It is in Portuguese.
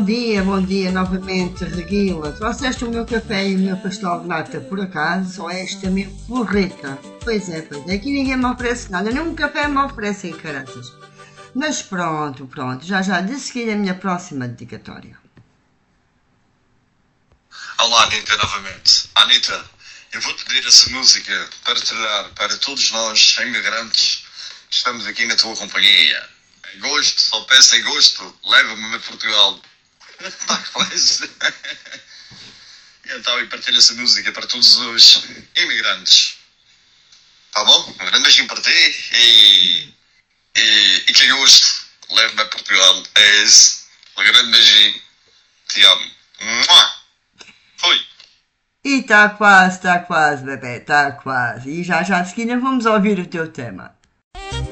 bom dia novamente, Reguila. Trouxeste o meu café e o meu pastel de nata por acaso, ou é esta minha porreta? Pois é, aqui ninguém me oferece nada, nem um café me oferecem, caraças. Mas pronto, já, de seguida a minha próxima dedicatória. Olá, Anitta, novamente. Anitta, eu vou-te pedir essa música para te dar para todos nós, imigrantes, que estamos aqui na tua companhia. Em gosto, só peço em gosto, leva-me a Portugal. Mas... Então, e partilha essa música para todos os imigrantes. Tá bom? Um grande beijinho para ti e que gosto, leva-me a Portugal. É esse. Um grande beijinho. Te amo. Mua! Fui! E está quase, bebê, está quase. E já a seguir vamos ouvir o teu tema.